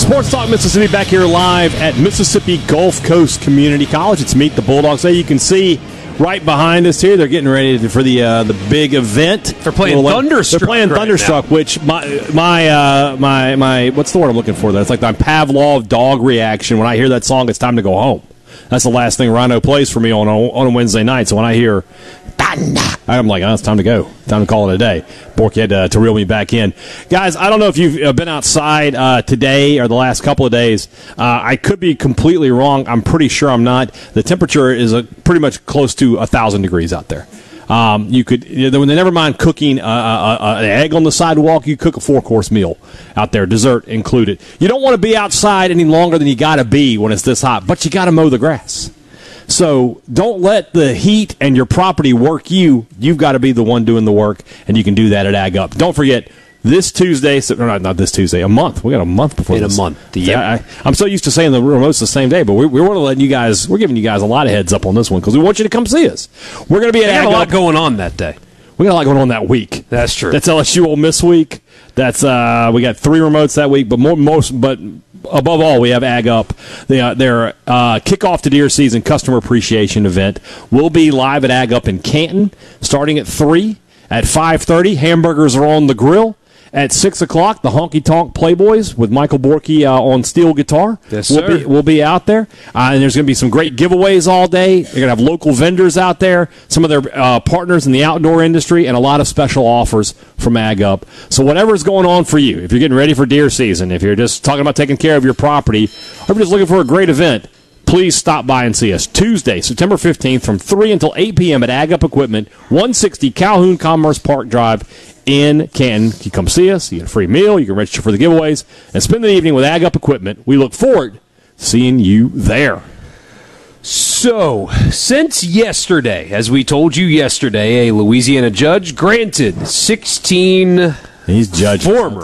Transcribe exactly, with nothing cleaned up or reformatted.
Sports Talk Mississippi back here live at Mississippi Gulf Coast Community College. It's Meet the Bulldogs. There you can see right behind us here, they're getting ready for the uh, the big event. They're playing well, Thunderstruck. They're playing right Thunderstruck, now. which my my uh, my my what's the word I'm looking for? There, it's like my Pavlov dog reaction when I hear that song. It's time to go home. That's the last thing Rhino plays for me on a, on a Wednesday night. So when I hear thunder, I'm like, oh, it's time to go. Time to call it a day. Borky had to, to reel me back in. Guys, I don't know if you've been outside uh, today or the last couple of days. Uh, I could be completely wrong. I'm pretty sure I'm not. The temperature is a, pretty much close to one thousand degrees out there. Um, you could, you know, never mind cooking uh, uh, uh, an egg on the sidewalk, you cook a four-course meal out there, dessert included. You don't want to be outside any longer than you got to be when it's this hot, but you got to mow the grass. So don't let the heat and your property work you. You've got to be the one doing the work, and you can do that at Ag Up. Don't forget, this Tuesday, so, no, not this Tuesday, a month. We got a month before In this. a month. Yeah, I, I'm so used to saying the remote's the same day, but we, we want to let you guys, we're giving you guys a lot of heads up on this one because we want you to come see us. We're going to be at They Ag got a lot Up. going on that day. We got a lot going on that week. That's true. That's L S U Ole Miss week. That's uh, we got three remotes that week, but more, most, but above all, we have Ag Up. They, uh, their uh, kickoff to deer season customer appreciation event will be live at Ag Up in Canton, starting at three. At five thirty, hamburgers are on the grill. At six o'clock, the Honky Tonk Playboys with Michael Borky uh, on steel guitar. Yes, we'll sir. Be, we'll be out there. Uh, and there's going to be some great giveaways all day. They're going to have local vendors out there, some of their uh, partners in the outdoor industry, and a lot of special offers from Ag Up. So whatever's going on for you, if you're getting ready for deer season, if you're just talking about taking care of your property, or if you're just looking for a great event, please stop by and see us. Tuesday, September fifteenth, from three until eight p.m. at Ag Up Equipment, one sixty Calhoun Commerce Park Drive in Canton. You come see us, you get a free meal, you can register for the giveaways, and spend the evening with Ag Up Equipment. We look forward to seeing you there. So, since yesterday, as we told you yesterday, a Louisiana judge granted sixteen He's judging. former